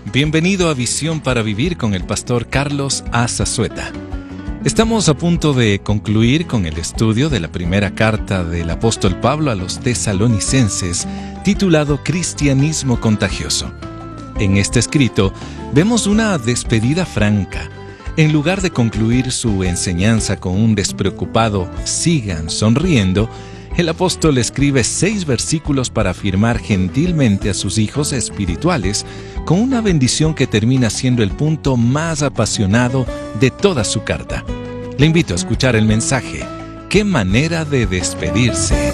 Bienvenido a Visión para Vivir con el pastor Carlos A. Zazueta. Estamos a punto de concluir con el estudio de la primera carta del apóstol Pablo a los tesalonicenses, titulado Cristianismo Contagioso. En este escrito vemos una despedida franca. En lugar de concluir su enseñanza con un despreocupado «sigan sonriendo», el apóstol escribe 6 versículos para afirmar gentilmente a sus hijos espirituales con una bendición que termina siendo el punto más apasionado de toda su carta. Le invito a escuchar el mensaje. ¡Qué manera de despedirse!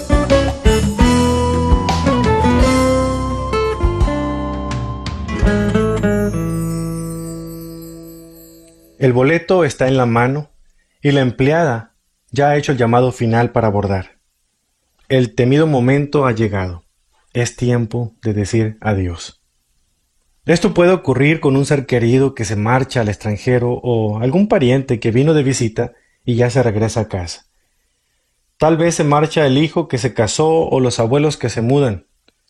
El boleto está en la mano y la empleada ya ha hecho el llamado final para abordar. El temido momento ha llegado. Es tiempo de decir adiós. Esto puede ocurrir con un ser querido que se marcha al extranjero o algún pariente que vino de visita y ya se regresa a casa. Tal vez se marcha el hijo que se casó o los abuelos que se mudan.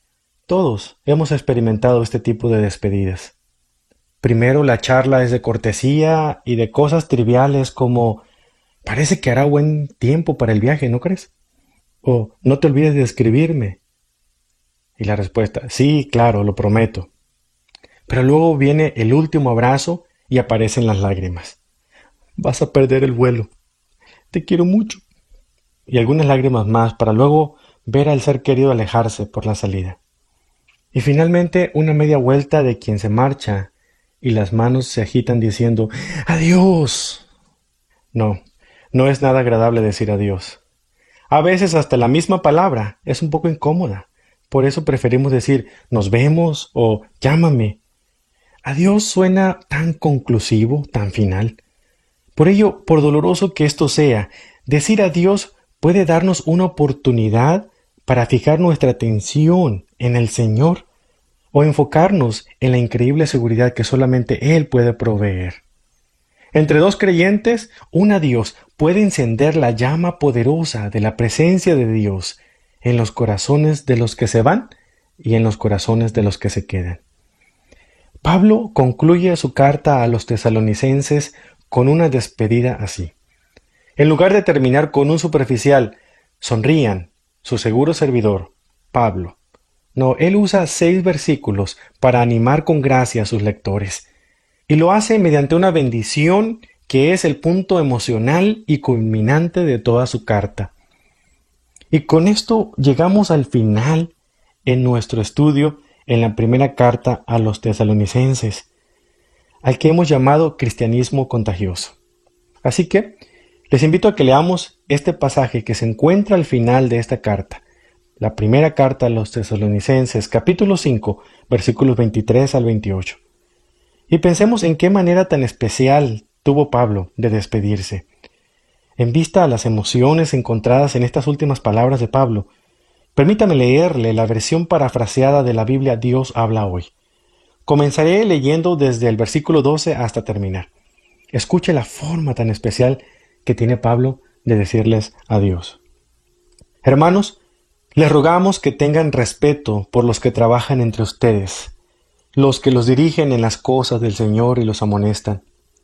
Todos hemos experimentado este tipo de despedidas. Primero la charla es de cortesía y de cosas triviales como «parece que hará buen tiempo para el viaje, ¿no crees?» O «no te olvides de escribirme». Y la respuesta «sí, claro, lo prometo». Pero luego viene el último abrazo y aparecen las lágrimas. «Vas a perder el vuelo. Te quiero mucho». Y algunas lágrimas más para luego ver al ser querido alejarse por la salida. Y finalmente una media vuelta de quien se marcha y las manos se agitan diciendo «¡adiós!». No es nada agradable decir adiós. A veces hasta la misma palabra es un poco incómoda. Por eso preferimos decir «nos vemos» o «llámame». Adiós suena tan conclusivo, tan final. Por ello, por doloroso que esto sea, decir adiós puede darnos una oportunidad para fijar nuestra atención en el Señor o enfocarnos en la increíble seguridad que solamente Él puede proveer. Entre dos creyentes, un adiós puede encender la llama poderosa de la presencia de Dios en los corazones de los que se van y en los corazones de los que se quedan. Pablo concluye su carta a los tesalonicenses con una despedida así. En lugar de terminar con un superficial «sonrían», su seguro servidor, Pablo. No, él usa 6 versículos para animar con gracia a sus lectores. Y lo hace mediante una bendición que es el punto emocional y culminante de toda su carta. Y con esto llegamos al final en nuestro estudio en la primera carta a los tesalonicenses, al que hemos llamado Cristianismo Contagioso. Así que les invito a que leamos este pasaje que se encuentra al final de esta carta, la primera carta a los tesalonicenses, capítulo 5, versículos 23 al 28. Y pensemos en qué manera tan especial tuvo Pablo de despedirse. En vista a las emociones encontradas en estas últimas palabras de Pablo, permítame leerle la versión parafraseada de la Biblia Dios habla hoy. Comenzaré leyendo desde el versículo 12 hasta terminar. Escuche la forma tan especial que tiene Pablo de decirles adiós. Hermanos, les rogamos que tengan respeto por los que trabajan entre ustedes, los que los dirigen en las cosas del Señor y los amonestan.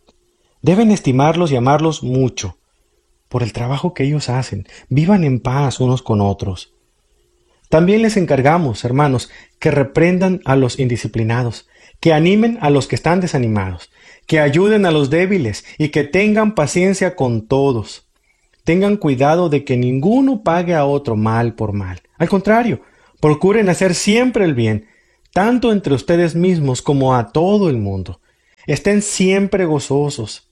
Deben estimarlos y amarlos mucho por el trabajo que ellos hacen. Vivan en paz unos con otros. También les encargamos, hermanos, que reprendan a los indisciplinados, que animen a los que están desanimados, que ayuden a los débiles y que tengan paciencia con todos. Tengan cuidado de que ninguno pague a otro mal por mal. Al contrario, procuren hacer siempre el bien, tanto entre ustedes mismos como a todo el mundo. Estén siempre gozosos.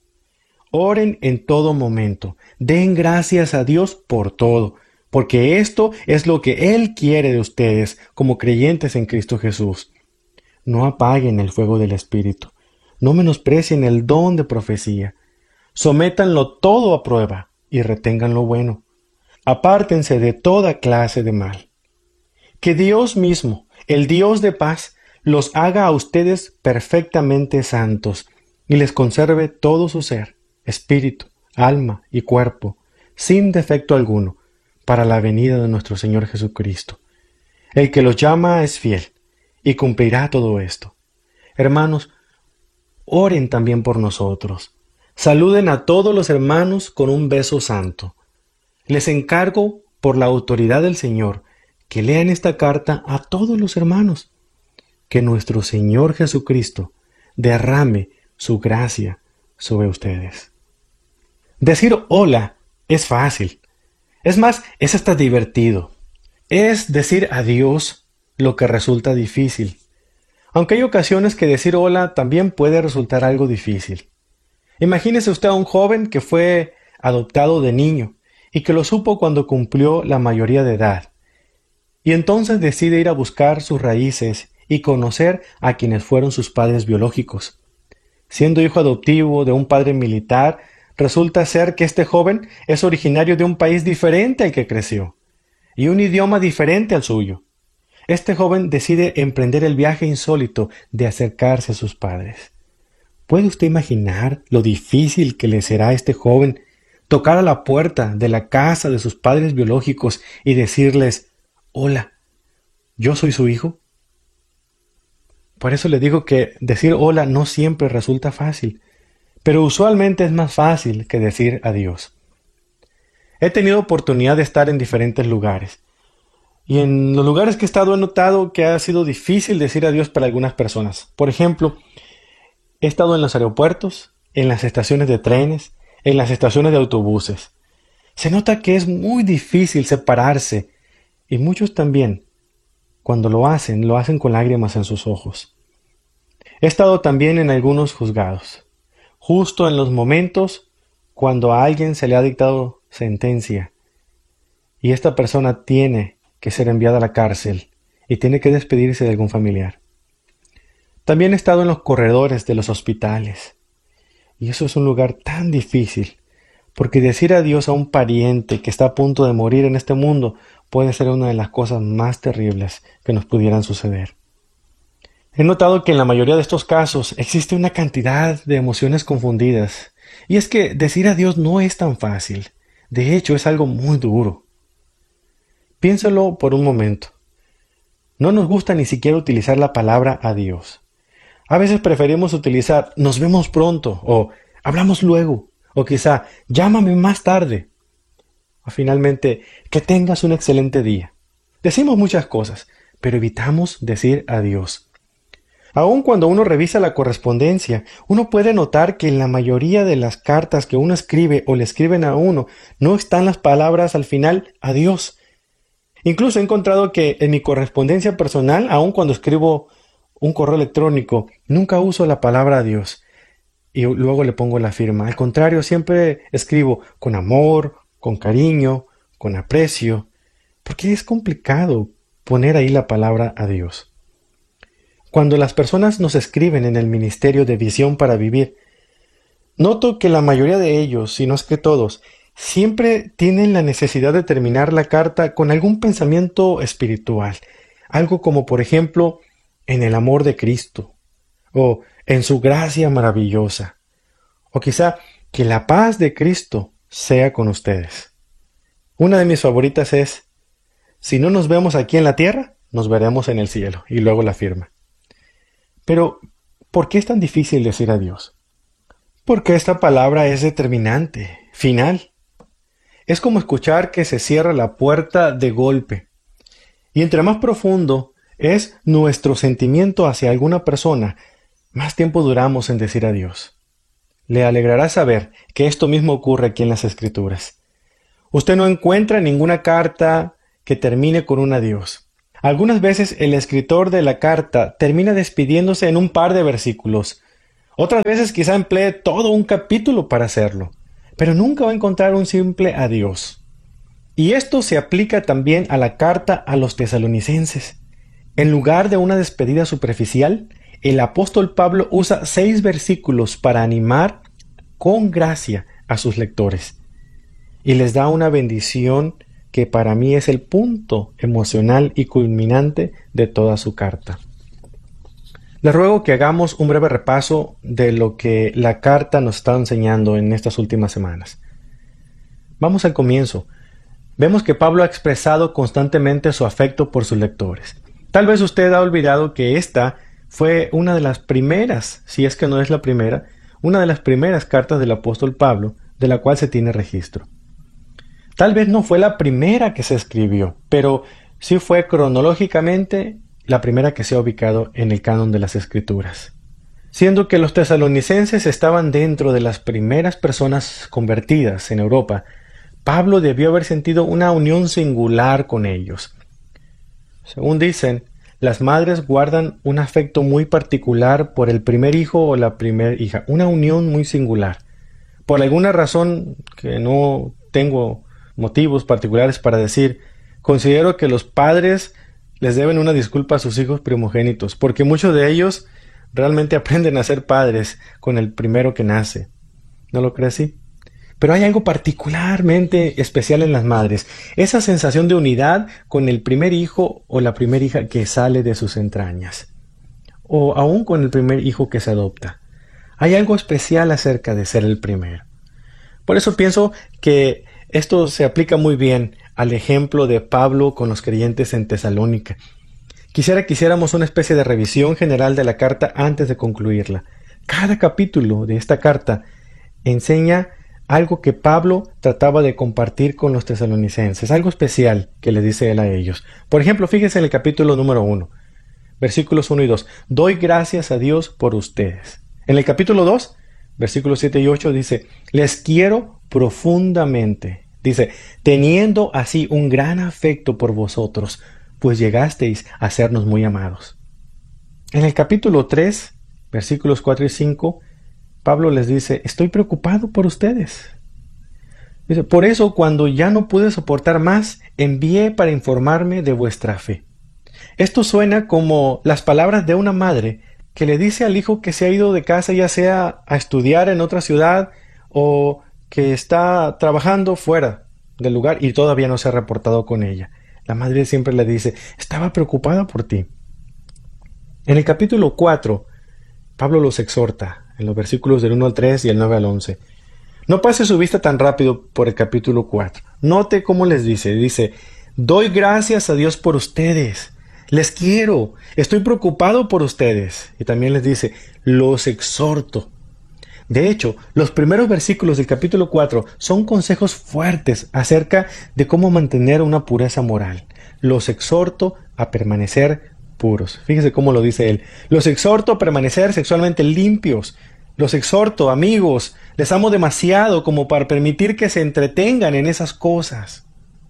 Oren en todo momento. Den gracias a Dios por todo, porque esto es lo que Él quiere de ustedes como creyentes en Cristo Jesús. No apaguen el fuego del Espíritu. No menosprecien el don de profecía. Sométanlo todo a prueba y retengan lo bueno. Apártense de toda clase de mal. Que Dios mismo, el Dios de paz, los haga a ustedes perfectamente santos y les conserve todo su ser, espíritu, alma y cuerpo, sin defecto alguno, para la venida de nuestro Señor Jesucristo. El que los llama es fiel y cumplirá todo esto. Hermanos, oren también por nosotros. Saluden a todos los hermanos con un beso santo. Les encargo, por la autoridad del Señor, que lean esta carta a todos los hermanos. Que nuestro Señor Jesucristo derrame su gracia sobre ustedes. Decir hola es fácil. Es más, es hasta divertido. Es decir adiós lo que resulta difícil. Aunque hay ocasiones que decir hola también puede resultar algo difícil. Imagínese usted a un joven que fue adoptado de niño y que lo supo cuando cumplió la mayoría de edad. Y entonces decide ir a buscar sus raíces y conocer a quienes fueron sus padres biológicos. Siendo hijo adoptivo de un padre militar, resulta ser que este joven es originario de un país diferente al que creció y un idioma diferente al suyo. Este joven decide emprender el viaje insólito de acercarse a sus padres. ¿Puede usted imaginar lo difícil que le será a este joven tocar a la puerta de la casa de sus padres biológicos y decirles: hola, yo soy su hijo? Por eso le digo que decir hola no siempre resulta fácil, pero usualmente es más fácil que decir adiós. He tenido oportunidad de estar en diferentes lugares, y en los lugares que he estado he notado que ha sido difícil decir adiós para algunas personas. Por ejemplo, he estado en los aeropuertos, en las estaciones de trenes, en las estaciones de autobuses. Se nota que es muy difícil separarse, y muchos también, cuando lo hacen con lágrimas en sus ojos. He estado también en algunos juzgados, justo en los momentos cuando a alguien se le ha dictado sentencia, y esta persona tiene que ser enviada a la cárcel y tiene que despedirse de algún familiar. También he estado en los corredores de los hospitales, y eso es un lugar tan difícil, porque decir adiós a un pariente que está a punto de morir en este mundo puede ser una de las cosas más terribles que nos pudieran suceder. He notado que en la mayoría de estos casos existe una cantidad de emociones confundidas, y es que decir adiós no es tan fácil. De hecho, es algo muy duro. Piénsalo por un momento. No nos gusta ni siquiera utilizar la palabra adiós. A veces preferimos utilizar nos vemos pronto, o hablamos luego, o quizá llámame más tarde. O finalmente, que tengas un excelente día. Decimos muchas cosas, pero evitamos decir adiós. Aun cuando uno revisa la correspondencia, uno puede notar que en la mayoría de las cartas que uno escribe o le escriben a uno, no están las palabras al final adiós. Incluso he encontrado que en mi correspondencia personal, aun cuando escribo un correo electrónico, nunca uso la palabra adiós y luego le pongo la firma. Al contrario, siempre escribo con amor, con cariño, con aprecio, porque es complicado poner ahí la palabra adiós. Cuando las personas nos escriben en el Ministerio de Visión para Vivir, noto que la mayoría de ellos, si no es que todos, siempre tienen la necesidad de terminar la carta con algún pensamiento espiritual, algo como por ejemplo, en el amor de Cristo, o en su gracia maravillosa, o quizá que la paz de Cristo sea con ustedes. Una de mis favoritas es: si no nos vemos aquí en la tierra, nos veremos en el cielo, y luego la firma. Pero, ¿por qué es tan difícil decir adiós? Porque esta palabra es determinante, final. Es como escuchar que se cierra la puerta de golpe. Y entre más profundo es nuestro sentimiento hacia alguna persona, más tiempo duramos en decir adiós. Le alegrará saber que esto mismo ocurre aquí en las Escrituras. Usted no encuentra ninguna carta que termine con un adiós. Algunas veces el escritor de la carta termina despidiéndose en un par de versículos. Otras veces quizá emplee todo un capítulo para hacerlo, pero nunca va a encontrar un simple adiós. Y esto se aplica también a la carta a los tesalonicenses. En lugar de una despedida superficial, el apóstol Pablo usa 6 versículos para animar con gracia a sus lectores. Y les da una bendición que para mí es el punto emocional y culminante de toda su carta. Les ruego que hagamos un breve repaso de lo que la carta nos está enseñando en estas últimas semanas. Vamos al comienzo. Vemos que Pablo ha expresado constantemente su afecto por sus lectores. Tal vez usted ha olvidado que esta fue una de las primeras, si es que no es la primera, una de las primeras cartas del apóstol Pablo de la cual se tiene registro. Tal vez no fue la primera que se escribió, pero sí fue cronológicamente la primera que se ha ubicado en el canon de las Escrituras. Siendo que los tesalonicenses estaban dentro de las primeras personas convertidas en Europa, Pablo debió haber sentido una unión singular con ellos. Según dicen, las madres guardan un afecto muy particular por el primer hijo o la primera hija, una unión muy singular. Por alguna razón que no tengo motivos particulares para decir, considero que los padres les deben una disculpa a sus hijos primogénitos, porque muchos de ellos realmente aprenden a ser padres con el primero que nace. ¿No lo crees así? Pero hay algo particularmente especial en las madres, esa sensación de unidad con el primer hijo o la primera hija que sale de sus entrañas, o aún con el primer hijo que se adopta. Hay algo especial acerca de ser el primero. Por eso pienso que esto se aplica muy bien al ejemplo de Pablo con los creyentes en Tesalónica. Quisiera que hiciéramos una especie de revisión general de la carta antes de concluirla. Cada capítulo de esta carta enseña algo que Pablo trataba de compartir con los tesalonicenses, algo especial que le dice él a ellos. Por ejemplo, fíjense en el capítulo número 1, versículos 1 y 2. Doy gracias a Dios por ustedes. En el capítulo 2, versículos 7 y 8 dice, les quiero profundamente. Dice, teniendo así un gran afecto por vosotros, pues llegasteis a sernos muy amados. En el capítulo 3, versículos 4 y 5, Pablo les dice, estoy preocupado por ustedes. Dice, por eso cuando ya no pude soportar más, envié para informarme de vuestra fe. Esto suena como las palabras de una madre que le dice al hijo que se ha ido de casa, ya sea a estudiar en otra ciudad o que está trabajando fuera del lugar y todavía no se ha reportado con ella. La madre siempre le dice, estaba preocupada por ti. En el capítulo 4, Pablo los exhorta, en los versículos del 1 al 3 y el 9 al 11. No pase su vista tan rápido por el capítulo 4. Note cómo les dice, doy gracias a Dios por ustedes. Les quiero, estoy preocupado por ustedes. Y también les dice, los exhorto. De hecho, los primeros versículos del capítulo 4 son consejos fuertes acerca de cómo mantener una pureza moral. Los exhorto a permanecer puros. Fíjese cómo lo dice él. Los exhorto a permanecer sexualmente limpios. Los exhorto, amigos, les amo demasiado como para permitir que se entretengan en esas cosas.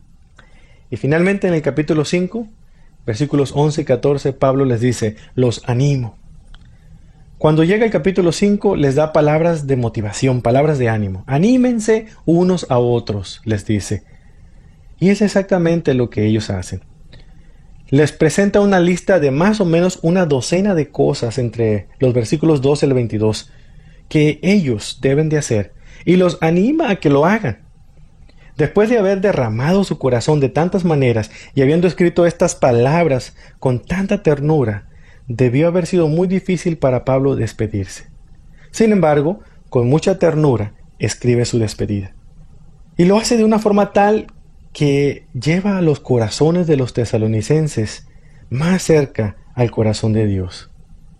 Y finalmente en el capítulo 5, versículos 11 y 14, Pablo les dice, los animo. Cuando llega el capítulo 5, les da palabras de motivación, palabras de ánimo. Anímense unos a otros, les dice. Y es exactamente lo que ellos hacen. Les presenta una lista de más o menos una docena de cosas entre los versículos 12 al 22 que ellos deben de hacer y los anima a que lo hagan. Después de haber derramado su corazón de tantas maneras y habiendo escrito estas palabras con tanta ternura, debió haber sido muy difícil para Pablo despedirse. Sin embargo, con mucha ternura, escribe su despedida. Y lo hace de una forma tal que lleva a los corazones de los tesalonicenses más cerca al corazón de Dios.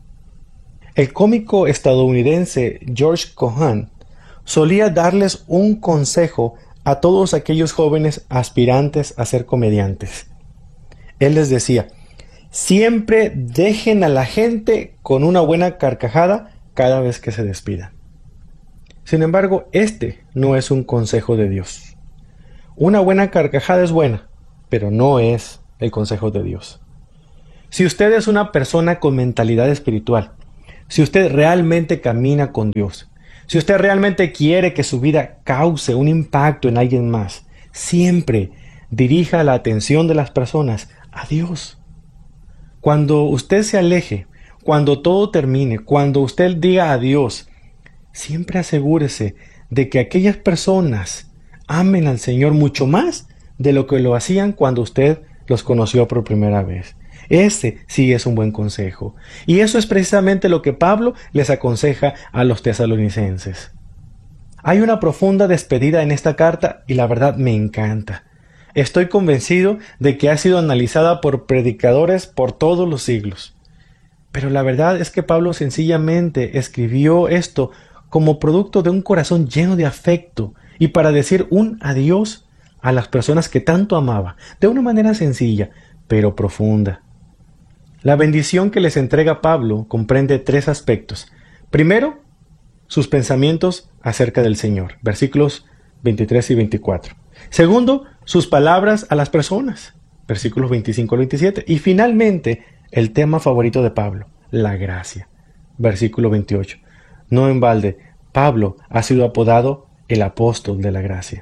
El cómico estadounidense George Cohan solía darles un consejo a todos aquellos jóvenes aspirantes a ser comediantes. Él les decía, siempre dejen a la gente con una buena carcajada cada vez que se despidan. Sin embargo, este no es un consejo de Dios. Una buena carcajada es buena, pero no es el consejo de Dios. Si usted es una persona con mentalidad espiritual, si usted realmente camina con Dios, si usted realmente quiere que su vida cause un impacto en alguien más, siempre dirija la atención de las personas a Dios. Cuando usted se aleje, cuando todo termine, cuando usted diga adiós, siempre asegúrese de que aquellas personas amen al Señor mucho más de lo que lo hacían cuando usted los conoció por primera vez. Ese sí es un buen consejo. Y eso es precisamente lo que Pablo les aconseja a los tesalonicenses. Hay una profunda despedida en esta carta y la verdad me encanta. Estoy convencido de que ha sido analizada por predicadores por todos los siglos. Pero la verdad es que Pablo sencillamente escribió esto como producto de un corazón lleno de afecto y para decir un adiós a las personas que tanto amaba, de una manera sencilla, pero profunda. La bendición que les entrega Pablo comprende tres aspectos. Primero, sus pensamientos acerca del Señor, versículos 23 y 24. Segundo, sus palabras a las personas, versículos 25 al 27. Y finalmente, el tema favorito de Pablo, la gracia, versículo 28. No en balde, Pablo ha sido apodado el apóstol de la gracia.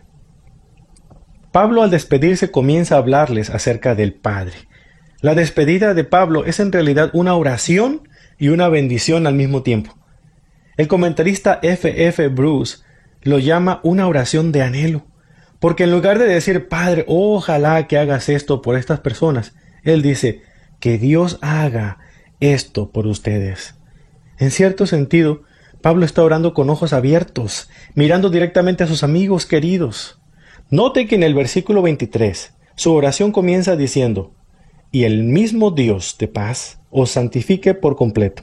Pablo al despedirse comienza a hablarles acerca del Padre. La despedida de Pablo es en realidad una oración y una bendición al mismo tiempo. El comentarista F. Bruce lo llama una oración de anhelo, porque en lugar de decir, Padre, ojalá que hagas esto por estas personas, él dice, que Dios haga esto por ustedes. En cierto sentido, Pablo está orando con ojos abiertos, mirando directamente a sus amigos queridos. Note que en el versículo 23, su oración comienza diciendo, y el mismo Dios de paz os santifique por completo.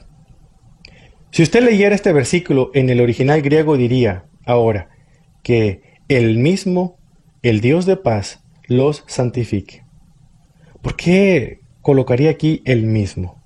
Si usted leyera este versículo en el original griego diría, ahora, que el mismo, el Dios de paz, los santifique. ¿Por qué colocaría aquí el mismo?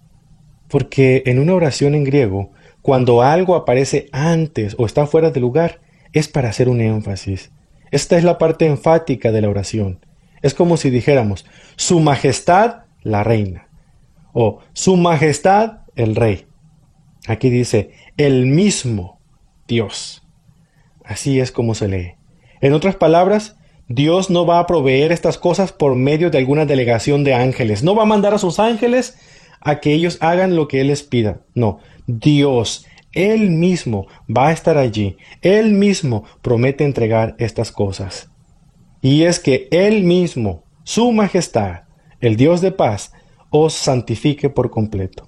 Porque en una oración en griego, cuando algo aparece antes o está fuera de lugar, es para hacer un énfasis. Esta es la parte enfática de la oración. Es como si dijéramos, Su Majestad la Reina, o Su Majestad el Rey. Aquí dice, el mismo Dios. Así es como se lee. En otras palabras, Dios no va a proveer estas cosas por medio de alguna delegación de ángeles. No va a mandar a sus ángeles a que ellos hagan lo que Él les pida. No, Dios, Él mismo va a estar allí. Él mismo promete entregar estas cosas. Y es que Él mismo, Su Majestad, el Dios de paz, os santifique por completo.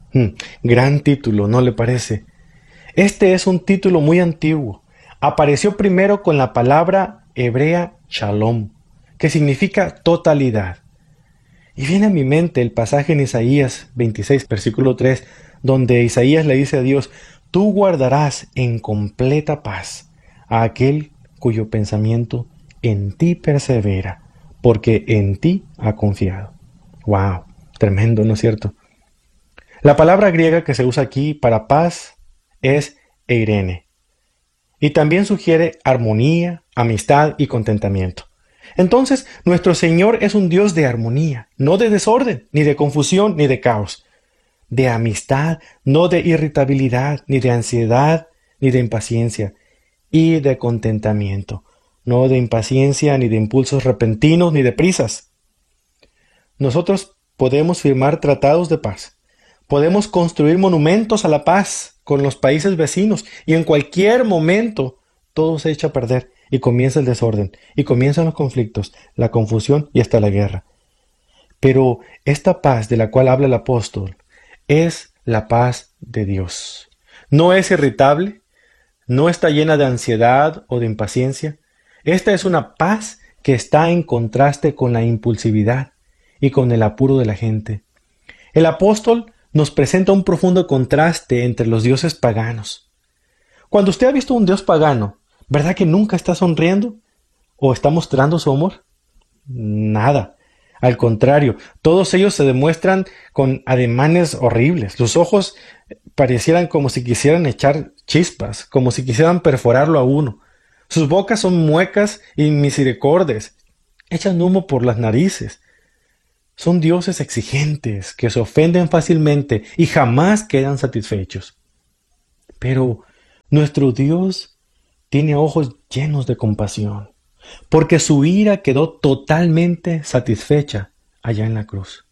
Gran título, ¿no le parece? Este es un título muy antiguo. Apareció primero con la palabra hebrea shalom, que significa totalidad. Y viene a mi mente el pasaje en Isaías 26, versículo 3, donde Isaías le dice a Dios, tú guardarás en completa paz a aquel cuyo pensamiento en ti persevera, porque en ti ha confiado. ¡Wow! Tremendo, ¿no es cierto? La palabra griega que se usa aquí para paz es eirene, y también sugiere armonía, amistad y contentamiento. Entonces, nuestro Señor es un Dios de armonía, no de desorden, ni de confusión, ni de caos. De amistad, no de irritabilidad, ni de ansiedad, ni de impaciencia. Y de contentamiento, no de impaciencia, ni de impulsos repentinos, ni de prisas. Nosotros podemos firmar tratados de paz. Podemos construir monumentos a la paz con los países vecinos y en cualquier momento todo se echa a perder y comienza el desorden y comienzan los conflictos, la confusión y hasta la guerra. Pero esta paz de la cual habla el apóstol es la paz de Dios. No es irritable, no está llena de ansiedad o de impaciencia. Esta es una paz que está en contraste con la impulsividad y con el apuro de la gente. El apóstol nos presenta un profundo contraste entre los dioses paganos. Cuando usted ha visto un dios pagano, ¿verdad que nunca está sonriendo? ¿O está mostrando su amor? Nada. Al contrario, todos ellos se demuestran con ademanes horribles. Los ojos parecieran como si quisieran echar chispas, como si quisieran perforarlo a uno. Sus bocas son muecas y misericordias. Echan humo por las narices. Son dioses exigentes que se ofenden fácilmente y jamás quedan satisfechos. Pero nuestro Dios tiene ojos llenos de compasión, porque su ira quedó totalmente satisfecha allá en la cruz.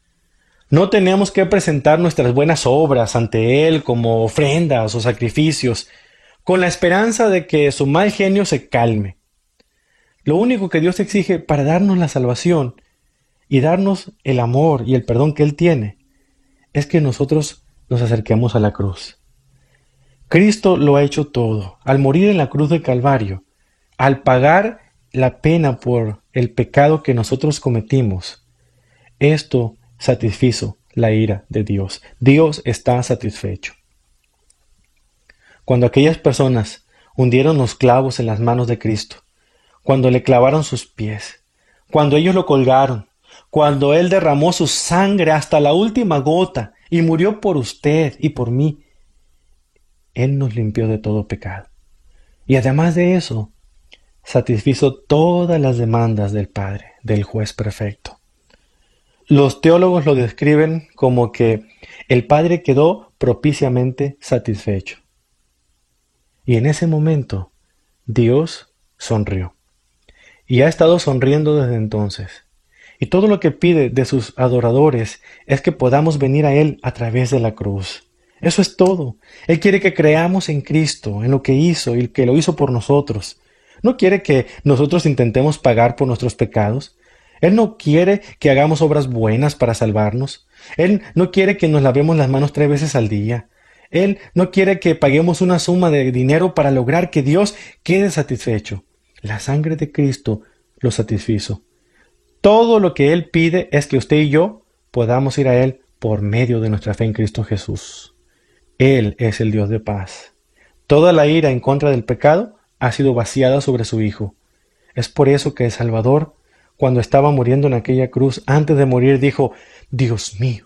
No tenemos que presentar nuestras buenas obras ante Él como ofrendas o sacrificios, con la esperanza de que su mal genio se calme. Lo único que Dios exige para darnos la salvación y darnos el amor y el perdón que Él tiene, es que nosotros nos acerquemos a la cruz. Cristo lo ha hecho todo. Al morir en la cruz del Calvario, al pagar la pena por el pecado que nosotros cometimos, esto satisfizo la ira de Dios. Dios está satisfecho. Cuando aquellas personas hundieron los clavos en las manos de Cristo, cuando le clavaron sus pies, cuando ellos lo colgaron, cuando Él derramó su sangre hasta la última gota y murió por usted y por mí, Él nos limpió de todo pecado. Y además de eso, satisfizo todas las demandas del Padre, del juez perfecto. Los teólogos lo describen como que el Padre quedó propiciamente satisfecho. Y en ese momento, Dios sonrió. Y ha estado sonriendo desde entonces. Y todo lo que pide de sus adoradores es que podamos venir a Él a través de la cruz. Eso es todo. Él quiere que creamos en Cristo, en lo que hizo y que lo hizo por nosotros. No quiere que nosotros intentemos pagar por nuestros pecados. Él no quiere que hagamos obras buenas para salvarnos. Él no quiere que nos lavemos las manos 3 veces al día. Él no quiere que paguemos una suma de dinero para lograr que Dios quede satisfecho. La sangre de Cristo lo satisfizo. Todo lo que Él pide es que usted y yo podamos ir a Él por medio de nuestra fe en Cristo Jesús. Él es el Dios de paz. Toda la ira en contra del pecado ha sido vaciada sobre su Hijo. Es por eso que el Salvador, cuando estaba muriendo en aquella cruz, antes de morir dijo: Dios mío,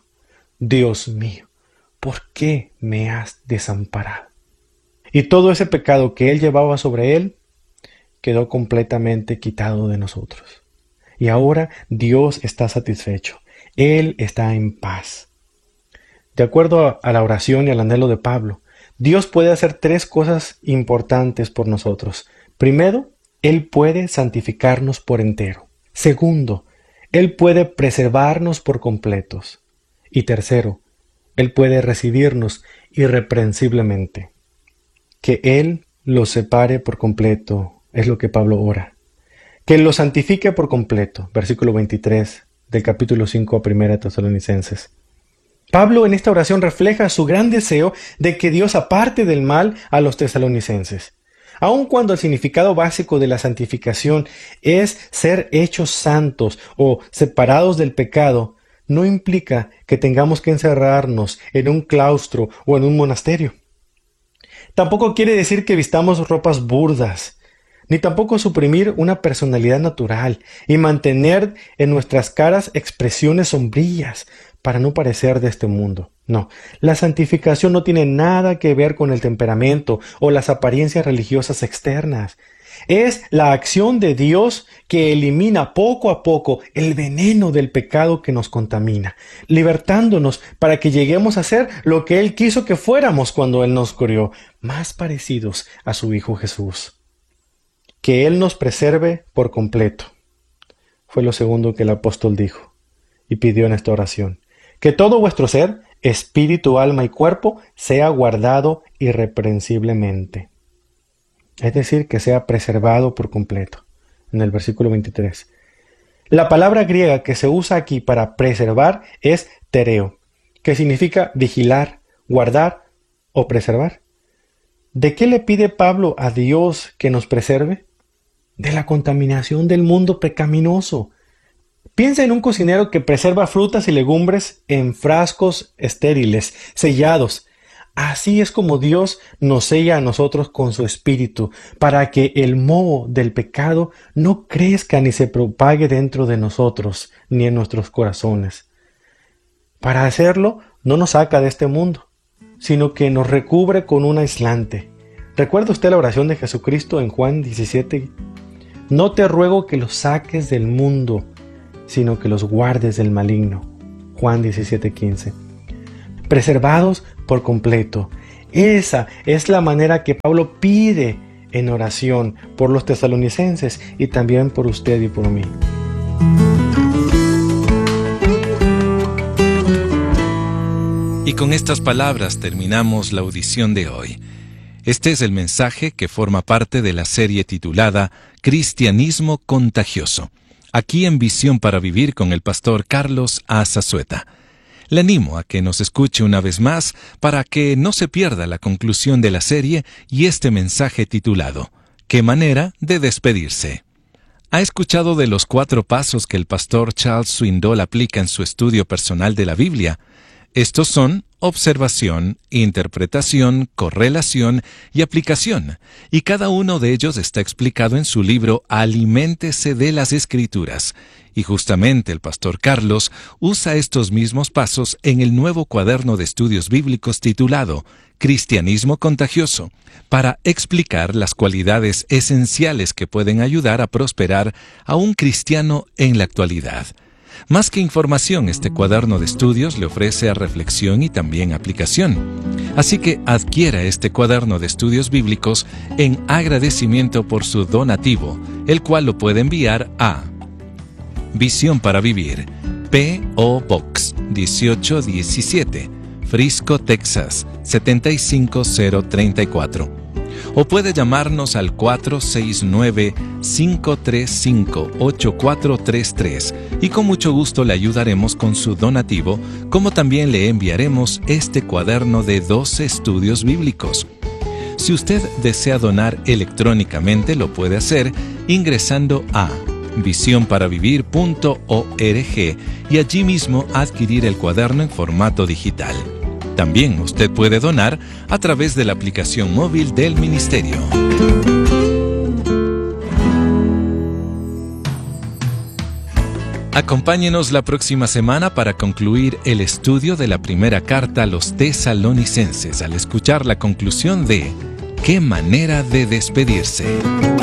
¿por qué me has desamparado? Y todo ese pecado que Él llevaba sobre Él quedó completamente quitado de nosotros. Y ahora Dios está satisfecho. Él está en paz. De acuerdo a la oración y al anhelo de Pablo, Dios puede hacer 3 cosas importantes por nosotros. Primero, Él puede santificarnos por entero. Segundo, Él puede preservarnos por completos. Y tercero, Él puede recibirnos irreprensiblemente. Que Él los separe por completo, es lo que Pablo ora. Que Él los santifique por completo, versículo 23 del capítulo 5 a 1 Tesalonicenses. Pablo en esta oración refleja su gran deseo de que Dios aparte del mal a los tesalonicenses. Aun cuando el significado básico de la santificación es ser hechos santos o separados del pecado, no implica que tengamos que encerrarnos en un claustro o en un monasterio. Tampoco quiere decir que vistamos ropas burdas, ni tampoco suprimir una personalidad natural y mantener en nuestras caras expresiones sombrías para no parecer de este mundo. No, la santificación no tiene nada que ver con el temperamento o las apariencias religiosas externas. Es la acción de Dios que elimina poco a poco el veneno del pecado que nos contamina, libertándonos para que lleguemos a ser lo que Él quiso que fuéramos cuando Él nos creó, más parecidos a su Hijo Jesús. Que Él nos preserve por completo. Fue lo segundo que el apóstol dijo y pidió en esta oración. Que todo vuestro ser, espíritu, alma y cuerpo, sea guardado irreprensiblemente. Es decir, que sea preservado por completo. En el versículo 23. La palabra griega que se usa aquí para preservar es tereo, que significa vigilar, guardar o preservar. ¿De qué le pide Pablo a Dios que nos preserve? De la contaminación del mundo pecaminoso. Piensa en un cocinero que preserva frutas y legumbres en frascos estériles, sellados. Así es como Dios nos sella a nosotros con su Espíritu, para que el moho del pecado no crezca ni se propague dentro de nosotros, ni en nuestros corazones. Para hacerlo, no nos saca de este mundo, sino que nos recubre con un aislante. ¿Recuerda usted la oración de Jesucristo en Juan 17? No te ruego que los saques del mundo, sino que los guardes del maligno. Juan 17:15. Preservados por completo. Esa es la manera que Pablo pide en oración por los tesalonicenses y también por usted y por mí. Y con estas palabras terminamos la audición de hoy. Este es el mensaje que forma parte de la serie titulada Cristianismo Contagioso, aquí en Visión para Vivir con el pastor Carlos Azazueta. Le animo a que nos escuche una vez más para que no se pierda la conclusión de la serie y este mensaje titulado ¿Qué manera de despedirse? ¿Ha escuchado de los 4 pasos que el pastor Charles Swindoll aplica en su estudio personal de la Biblia? Estos son observación, interpretación, correlación y aplicación, y cada uno de ellos está explicado en su libro Aliméntese de las Escrituras. Y justamente el pastor Carlos usa estos mismos pasos en el nuevo cuaderno de estudios bíblicos titulado Cristianismo Contagioso, para explicar las cualidades esenciales que pueden ayudar a prosperar a un cristiano en la actualidad. Más que información, este cuaderno de estudios le ofrece a reflexión y también aplicación. Así que adquiera este cuaderno de estudios bíblicos en agradecimiento por su donativo, el cual lo puede enviar a Visión para Vivir, P.O. Box 1817, Frisco, Texas 75034. O puede llamarnos al 469-535-8433 y con mucho gusto le ayudaremos con su donativo, como también le enviaremos este cuaderno de 12 estudios bíblicos. Si usted desea donar electrónicamente, lo puede hacer ingresando a visionparavivir.org y allí mismo adquirir el cuaderno en formato digital. También usted puede donar a través de la aplicación móvil del ministerio. Acompáñenos la próxima semana para concluir el estudio de la primera carta a los tesalonicenses al escuchar la conclusión de ¿Qué manera de despedirse?